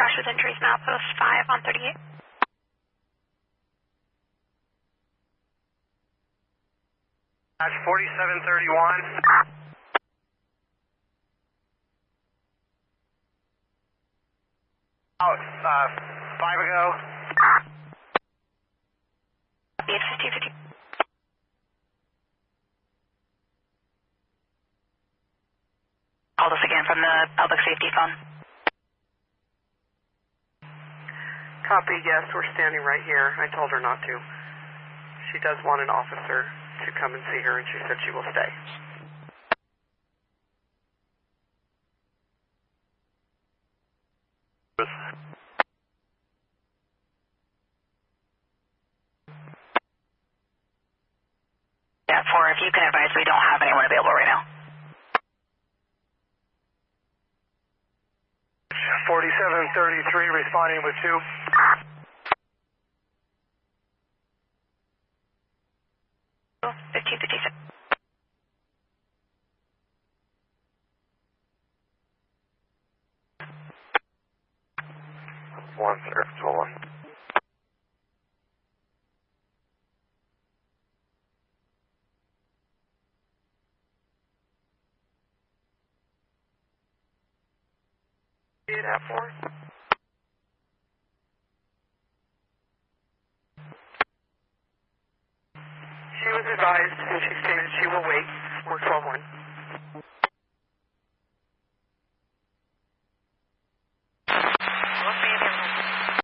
crash with injuries now, post 5 on 38. That's 4731. Out 5 ago. It's 50-50. Call this again from the public safety phone. Copy, yes, we're standing right here. I told her not to. She does want an officer to come and see her, and she said she will stay. Yeah, 4, if you can advise, we don't have anyone available right now. 4733 responding with 2. Oh, 1556. One, sir. 1. At 4. She was advised, and she stated she will wait. We're 12-1.